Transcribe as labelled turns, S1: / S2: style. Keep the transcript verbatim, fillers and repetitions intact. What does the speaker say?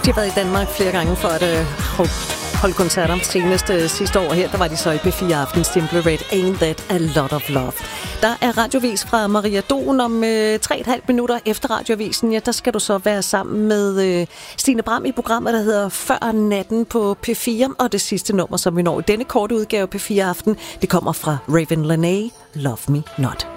S1: De har været i Danmark flere gange for at øh, holde koncerter. Senest øh, sidste år her, der var de så i P fire Aften. Simply Red, Ain't That a Lot of Love. Der er radiovis fra Maria Don om øh, tre og et halvt minutter efter radiovisen. Ja, der skal du så være sammen med øh, Stine Bram i programmet, der hedder Før natten på P fire. Og det sidste nummer, som vi når i denne korte udgave P fire Aften, det kommer fra Raven Lenae, Love Me Not.